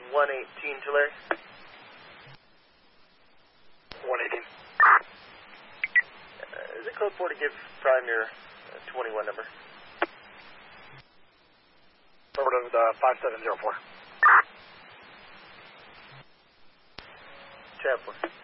118 to Larry. 118. Is it code 4 to give Prime your 21 number? Affirmative, 5704. Chapel.